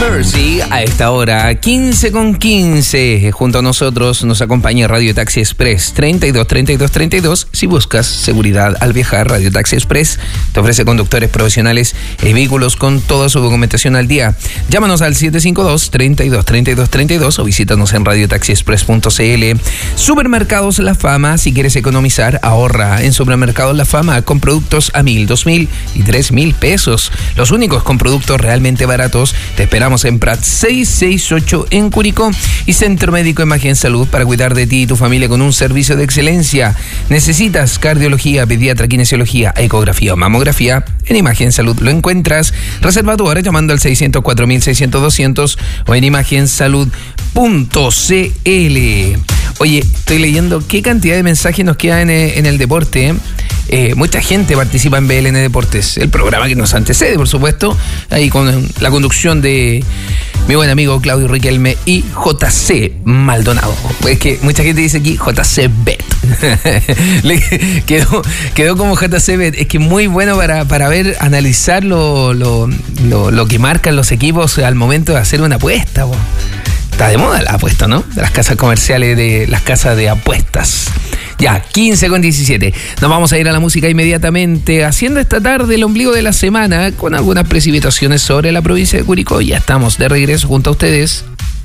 Jersey a esta hora, 15:15. Junto a nosotros nos acompaña Radio Taxi Express 323232. Si buscas seguridad al viajar, Radio Taxi Express te ofrece conductores profesionales y vehículos con toda su documentación al día. Llámanos al 752-323232 o visítanos en radiotaxiexpress.cl. Supermercados La Fama, si quieres economizar, ahorra en Supermercados La Fama con productos a 1,000, 2,000 y 3,000 pesos. Los únicos con productos realmente baratos. Te esperamos en Prat 668 en Curicó y Centro Médico Imagen Salud para cuidar de ti y tu familia con un servicio de excelencia. ¿Necesitas cardiología, pediatra, kinesiología, ecografía o mamografía? En Imagen Salud lo encuentras. Reserva tu hora llamando al 604-600-200 o en imagensalud.cl. Oye, estoy leyendo qué cantidad de mensajes nos quedan en el deporte. Mucha gente participa en BLN Deportes, el programa que nos antecede, por supuesto, ahí con la conducción de mi buen amigo Claudio Riquelme y JC Maldonado. Es que mucha gente dice aquí JC Bet. quedó como JC Bet. Es que muy bueno para ver, analizar lo que marcan los equipos al momento de hacer una apuesta. Está de moda la apuesta, ¿no? De las casas comerciales, de las casas de apuestas. Ya, 15:17. Nos vamos a ir a la música inmediatamente, haciendo esta tarde el ombligo de la semana con algunas precipitaciones sobre la provincia de Curicó. Ya estamos de regreso junto a ustedes.